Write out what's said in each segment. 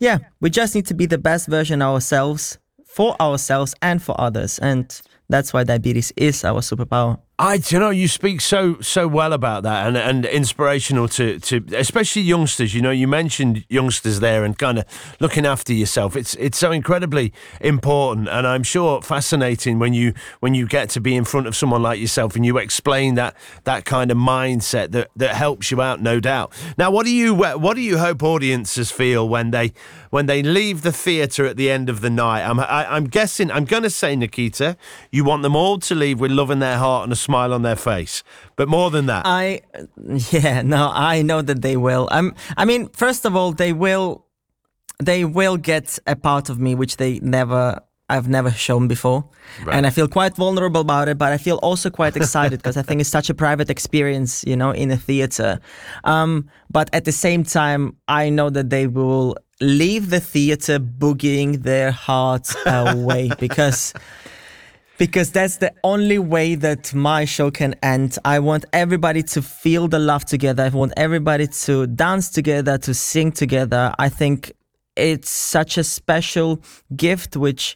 yeah, we just need to be the best version of ourselves for ourselves and for others. And that's why diabetes is our superpower. You speak so well about that and inspirational to especially youngsters. You mentioned youngsters there and kind of looking after yourself. It's so incredibly important, and I'm sure fascinating when you get to be in front of someone like yourself and you explain that kind of mindset that helps you out, no doubt. Now, what do you hope audiences feel when they leave the theatre at the end of the night? I'm guessing, I'm going to say, Nikita, you want them all to leave with love in their heart and a smile on their face, but more than that, I know that they will. I mean, first of all, they will get a part of me which I've never shown before, right. And I feel quite vulnerable about it, but I feel also quite excited because I think it's such a private experience, in a theater. But at the same time, I know that they will leave the theater boogieing their hearts away because that's the only way that my show can end. I want everybody to feel the love together. I want everybody to dance together, to sing together. I think it's such a special gift which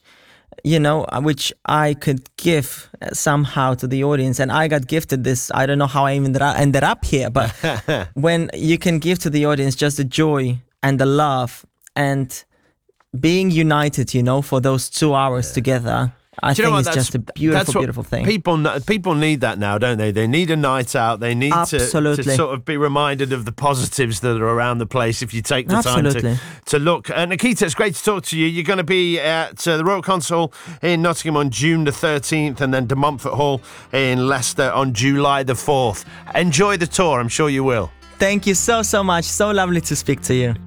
I could give somehow to the audience. And I got gifted this. I don't know how I even ended up here, but when you can give to the audience just the joy and the love and being united, for those 2 hours together, I think it's just a beautiful thing. People need that now, don't they? They need a night out. They need to sort of be reminded of the positives that are around the place if you take the time to look. Nikita, it's great to talk to you. You're going to be at the Royal Console in Nottingham on June the 13th and then De Montfort Hall in Leicester on July the 4th. Enjoy the tour. I'm sure you will. Thank you so much. So lovely to speak to you.